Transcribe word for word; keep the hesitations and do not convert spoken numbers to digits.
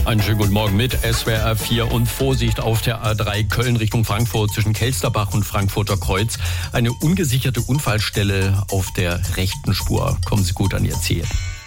Einen schönen guten Morgen mit S W R vier und Vorsicht auf der A drei Köln Richtung Frankfurt zwischen Kelsterbach und Frankfurter Kreuz. Eine ungesicherte Unfallstelle auf der rechten Spur. Kommen Sie gut an Ihr Ziel.